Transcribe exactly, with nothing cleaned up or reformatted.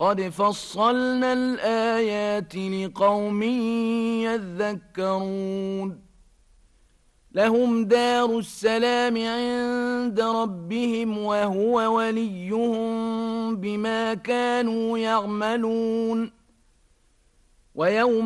قد فصلنا الآيات لقوم يذكرون لهم دار السلام عند ربهم وهو وليهم بما كانوا يعملون ويوم